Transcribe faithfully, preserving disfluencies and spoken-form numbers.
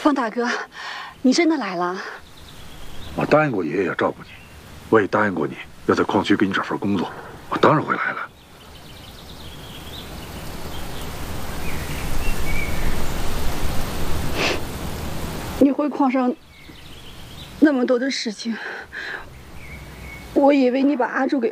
方大哥，你真的来了？ 我答应过爷爷要照顾你，我也答应过你要在矿区给你找份工作，我当然会来了。 你回矿上那么多的事情，我以为你把阿柱给